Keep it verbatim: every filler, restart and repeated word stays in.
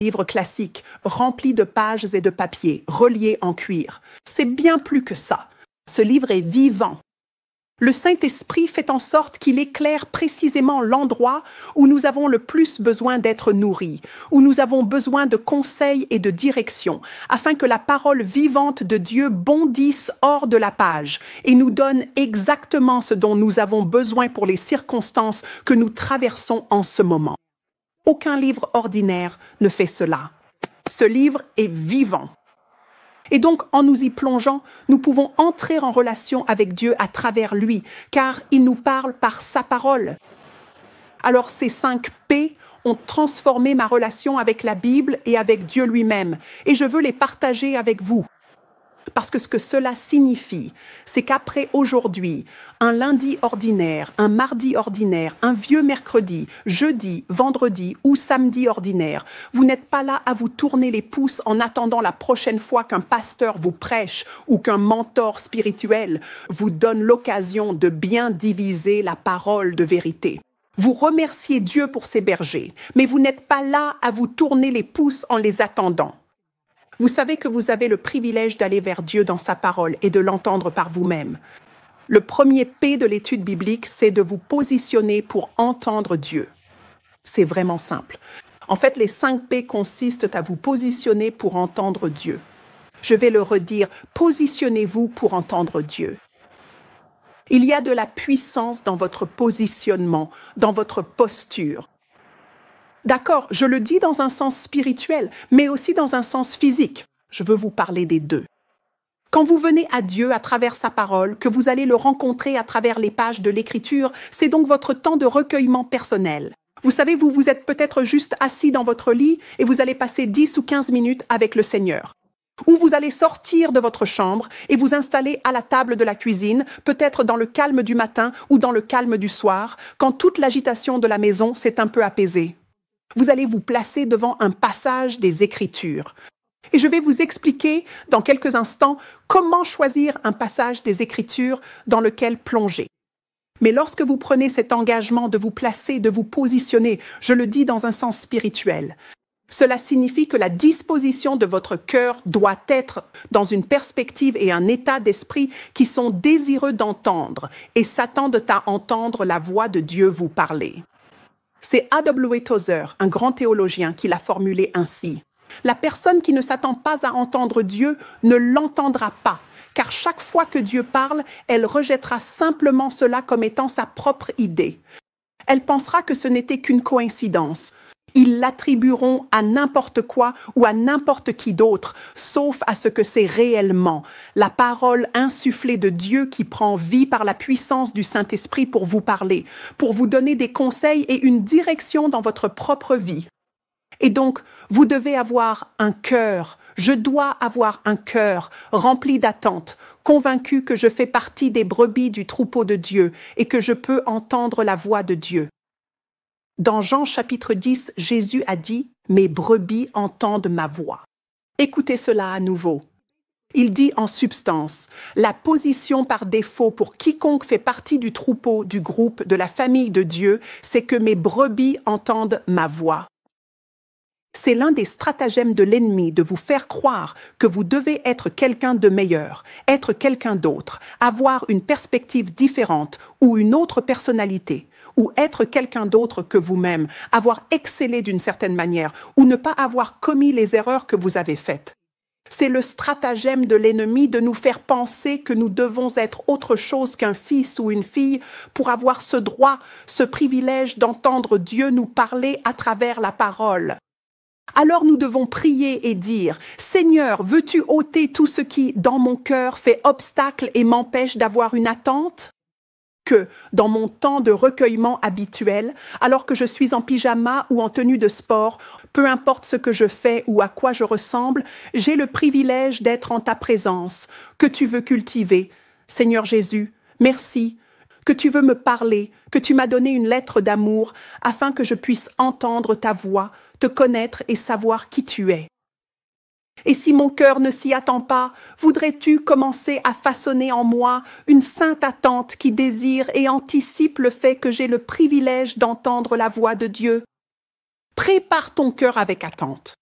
livre classique, rempli de pages et de papier, reliés en cuir. C'est bien plus que ça. Ce livre est vivant. Le Saint-Esprit fait en sorte qu'il éclaire précisément l'endroit où nous avons le plus besoin d'être nourris, où nous avons besoin de conseils et de direction, afin que la parole vivante de Dieu bondisse hors de la page et nous donne exactement ce dont nous avons besoin pour les circonstances que nous traversons en ce moment. Aucun livre ordinaire ne fait cela. Ce livre est vivant. Et donc, en nous y plongeant, nous pouvons entrer en relation avec Dieu à travers lui, car il nous parle par sa parole. Alors, ces cinq P ont transformé ma relation avec la Bible et avec Dieu lui-même, et je veux les partager avec vous. Parce que ce que cela signifie, c'est qu'après aujourd'hui, un lundi ordinaire, un mardi ordinaire, un vieux mercredi, jeudi, vendredi ou samedi ordinaire, vous n'êtes pas là à vous tourner les pouces en attendant la prochaine fois qu'un pasteur vous prêche ou qu'un mentor spirituel vous donne l'occasion de bien diviser la parole de vérité. Vous remerciez Dieu pour ses bergers, mais vous n'êtes pas là à vous tourner les pouces en les attendant. Vous savez que vous avez le privilège d'aller vers Dieu dans sa parole et de l'entendre par vous-même. Le premier P de l'étude biblique, c'est de vous positionner pour entendre Dieu. C'est vraiment simple. En fait, les cinq P consistent à vous positionner pour entendre Dieu. Je vais le redire, positionnez-vous pour entendre Dieu. Il y a de la puissance dans votre positionnement, dans votre posture. D'accord, je le dis dans un sens spirituel, mais aussi dans un sens physique. Je veux vous parler des deux. Quand vous venez à Dieu à travers sa parole, que vous allez le rencontrer à travers les pages de l'Écriture, c'est donc votre temps de recueillement personnel. Vous savez, vous vous êtes peut-être juste assis dans votre lit et vous allez passer dix ou quinze minutes avec le Seigneur. Ou vous allez sortir de votre chambre et vous installer à la table de la cuisine, peut-être dans le calme du matin ou dans le calme du soir, quand toute l'agitation de la maison s'est un peu apaisée. Vous allez vous placer devant un passage des Écritures. Et je vais vous expliquer dans quelques instants comment choisir un passage des Écritures dans lequel plonger. Mais lorsque vous prenez cet engagement de vous placer, de vous positionner, je le dis dans un sens spirituel, cela signifie que la disposition de votre cœur doit être dans une perspective et un état d'esprit qui sont désireux d'entendre et s'attendent à entendre la voix de Dieu vous parler. C'est A W Tozer, un grand théologien, qui l'a formulé ainsi. La personne qui ne s'attend pas à entendre Dieu ne l'entendra pas, car chaque fois que Dieu parle, elle rejettera simplement cela comme étant sa propre idée. Elle pensera que ce n'était qu'une coïncidence. Ils l'attribueront à n'importe quoi ou à n'importe qui d'autre, sauf à ce que c'est réellement, la parole insufflée de Dieu qui prend vie par la puissance du Saint-Esprit pour vous parler, pour vous donner des conseils et une direction dans votre propre vie. Et donc, vous devez avoir un cœur, je dois avoir un cœur rempli d'attente, convaincu que je fais partie des brebis du troupeau de Dieu et que je peux entendre la voix de Dieu. Dans Jean chapitre dix, Jésus a dit « Mes brebis entendent ma voix ». Écoutez cela à nouveau. Il dit en substance, la position par défaut pour quiconque fait partie du troupeau, du groupe, de la famille de Dieu, c'est que mes brebis entendent ma voix. C'est l'un des stratagèmes de l'ennemi de vous faire croire que vous devez être quelqu'un de meilleur, être quelqu'un d'autre, avoir une perspective différente ou une autre personnalité, ou être quelqu'un d'autre que vous-même, avoir excellé d'une certaine manière, ou ne pas avoir commis les erreurs que vous avez faites. C'est le stratagème de l'ennemi de nous faire penser que nous devons être autre chose qu'un fils ou une fille pour avoir ce droit, ce privilège d'entendre Dieu nous parler à travers la parole. Alors nous devons prier et dire « Seigneur, veux-tu ôter tout ce qui, dans mon cœur, fait obstacle et m'empêche d'avoir une attente ?» Que, dans mon temps de recueillement habituel, alors que je suis en pyjama ou en tenue de sport, peu importe ce que je fais ou à quoi je ressemble, j'ai le privilège d'être en ta présence, que tu veux cultiver. Seigneur Jésus, merci, que tu veux me parler, que tu m'as donné une lettre d'amour afin que je puisse entendre ta voix, te connaître et savoir qui tu es. Et si mon cœur ne s'y attend pas, voudrais-tu commencer à façonner en moi une sainte attente qui désire et anticipe le fait que j'ai le privilège d'entendre la voix de Dieu? Prépare ton cœur avec attente.